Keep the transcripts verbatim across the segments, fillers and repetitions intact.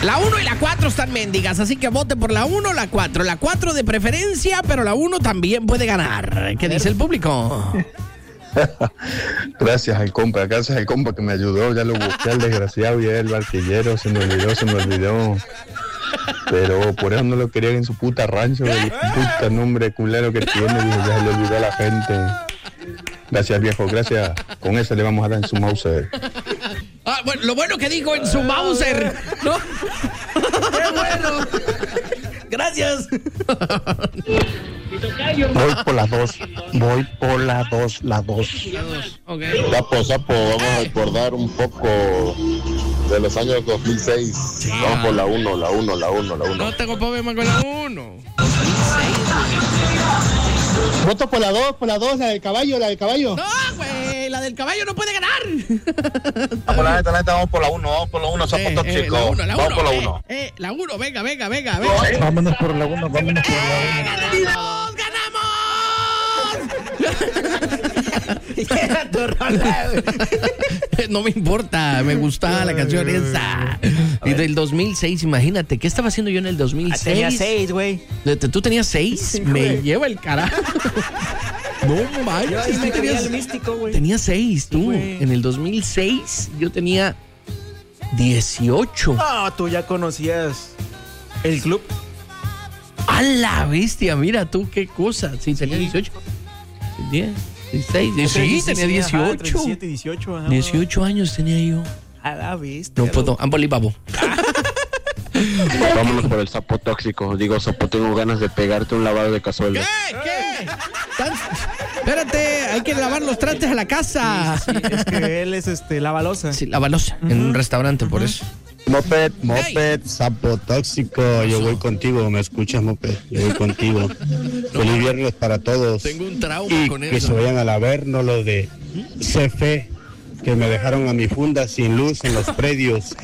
La uno y la cuatro están mendigas, así que vote por la uno o la cuatro. La cuatro de preferencia, pero la uno también puede ganar. ¿Qué dice el público? Gracias al compa, gracias al compa que me ayudó. Ya lo busqué al desgraciado y el barquillero. Se me olvidó, se me olvidó. Pero por eso no lo querían en su puta rancho. El puta nombre culero que tiene. Dijo, ya se le olvidó a la gente. Gracias, viejo, gracias. Con eso le vamos a dar en su Mauser. Ah, bueno, lo bueno que dijo en su Mauser, ¿no? ¡Qué bueno! Gracias. Voy por las dos. Voy por las dos, las dos. Okay. Sapo, sapo, vamos a recordar un poco de los años dos mil seis. Sí, vamos por la uno, la uno, la uno, la uno. No tengo problema con la uno. Voto por la dos, por la dos, la del caballo, la del caballo. No, güey, la del caballo no puede ganar. Vamos, la neta, la neta, vamos por la uno, vamos por la uno, sapo eh, tóxico. Eh, la uno, la vamos uno, por la eh, uno. Eh, la uno, venga, venga, venga, venga. Vámonos por la uno, vámonos por la uno. ¡Ganamos! ¡Ganamos! No me importa, me gustaba la canción esa. Y del dos mil seis, imagínate, ¿qué estaba haciendo yo en el dos mil seis? Tenía seis, güey. ¿Tú tenías seis? Sí, me lleva el carajo. No manches. Yo me tenías el místico, güey. Tenía seis, tú. Sí, en el dos mil seis yo tenía dieciocho. Ah, tú ya conocías el club. ¡A la bestia! Mira tú, qué cosa. Sí, tenía dieciocho. diez, dieciséis. Sí, tenía dieciocho. diecisiete, dieciocho. Ajá. dieciocho años tenía yo. A la bestia. No puedo. Unbelievable. Vámonos por el sapo tóxico. Digo, sapo, tengo ganas de pegarte un lavado de cazuela. ¿Qué? ¿Qué? ¿Tan... Espérate, hay que lavar los trastes a la casa. Sí, sí, es que él es este, la balosa. Sí, la balosa, uh-huh. En un restaurante, uh-huh. Por eso. Moped, Moped, hey. Sapo tóxico, yo voy contigo, ¿me escuchas, Moped? Yo voy contigo. Feliz viernes para todos. Tengo un trauma y con que eso. se vayan al Averno lo de C F, que me dejaron a mi funda sin luz en los predios.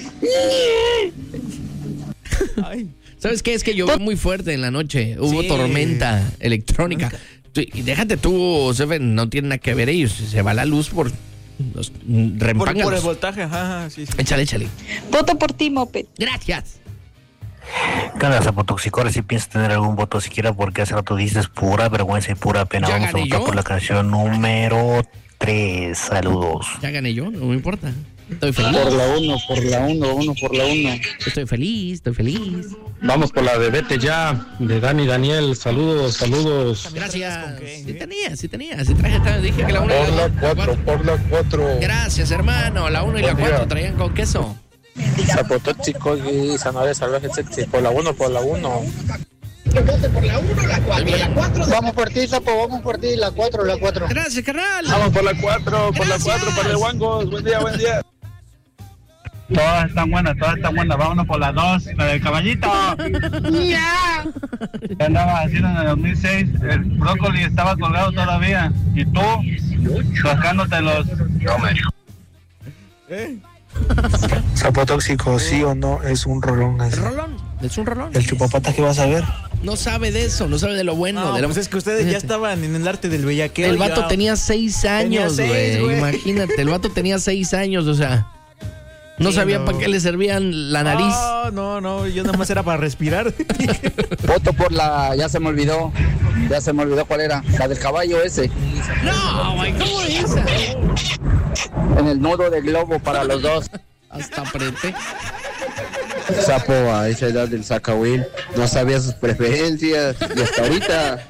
Ay. ¿Sabes qué? Es que llovió muy fuerte en la noche. Hubo sí. tormenta electrónica. Y déjate tú, C F, no tiene nada que ver ellos. Se va la luz por... Los por, por el voltaje, ajá, sí, sí. Échale, échale. Voto por ti, Moped. Gracias. Cada sapotóxico, ahora sí piensas tener algún voto siquiera, porque hace rato dices pura vergüenza y pura pena. ¿Ya Vamos a votar yo? por la canción número tres. Saludos. Ya gané yo, no me importa. Estoy feliz. Por la uno, por la uno, uno por la uno. Estoy feliz, estoy feliz. Vamos por la de Vete Ya, de Dani Daniel. Saludos, saludos. Gracias. Sí tenía, sí tenía. Sí traje, dije que la uno por y la, la cuatro, por la cuatro. Gracias, hermano. La uno y la cuatro traían con queso. Sapotóxico y zanahoria salvaje sexy. Por la uno, por la uno. Por la uno, la cuatro, la cuatro. Vamos por ti, Sapo, vamos por ti, la cuatro, la cuatro. Gracias, carnal. Vamos por la cuatro, por Gracias. la cuatro, por el guangos. Buen día, buen día. Todas están buenas, todas están buenas. Vámonos por las dos, la del caballito. Ya. ¿Qué andabas haciendo en el dos mil seis? El brócoli estaba colgado todavía. ¿Y tú? Sacándote los... No, me dijo. ¿Eh? Sapo tóxico, sí o no, es un rolón. Es, ¿Rolón? ¿Es un rolón? ¿El chupapatas que vas a ver? No sabe de eso, no sabe de lo bueno. No, de lo... pues es que ustedes ya estaban en el arte del bellaqueo. El vato ya... tenía seis años, güey. Imagínate, el vato tenía seis años, o sea... No sí, sabía no. para qué le servían la nariz. No, no, no, yo nada más era para respirar. Voto por la, ya se me olvidó, ya se me olvidó cuál era, la del caballo ese. No, güey, ¿cómo dice? En el nudo del globo para los dos. Hasta apreté. Sapo, a esa edad del Zacahuil, no sabía sus preferencias, y hasta ahorita...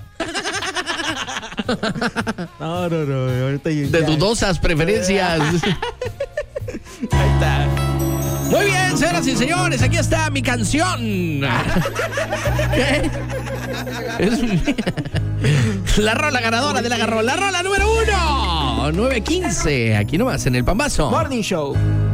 No, no, no, ahorita yo... De dudosas preferencias. Ahí está. Muy bien, señoras y señores, aquí está mi canción. ¿Qué? Es la rola ganadora de la garrola. La rola número uno. nueve quince. Aquí nomás en el Pambazo Morning Show.